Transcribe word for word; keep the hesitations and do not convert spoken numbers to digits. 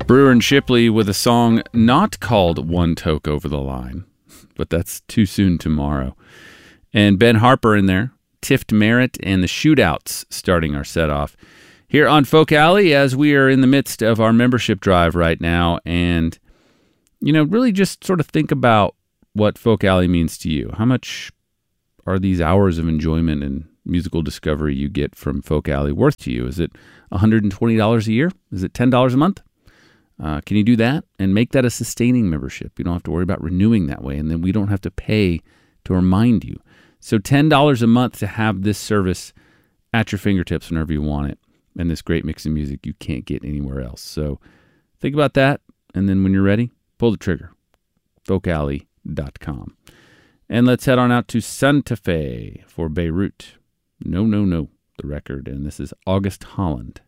Brewer and Shipley with a song not called One Toke Over the Line, but that's too soon tomorrow. And Ben Harper in there, Tift Merritt, and the Shootouts starting our set off here on Folk Alley as we are in the midst of our membership drive right now. And, you know, really just sort of think about what Folk Alley means to you. How much are these hours of enjoyment and musical discovery you get from Folk Alley worth to you? Is it one hundred twenty dollars a year? Is it ten dollars a month? Uh, can you do that and make that a sustaining membership? You don't have to worry about renewing that way, and then we don't have to pay to remind you. So ten dollars a month to have this service at your fingertips whenever you want it, and this great mix of music you can't get anywhere else. So think about that, and then when you're ready, pull the trigger. folk alley dot com. And let's head on out to Santa Fe for Beirut. No, no, no, the record, and this is August Holland.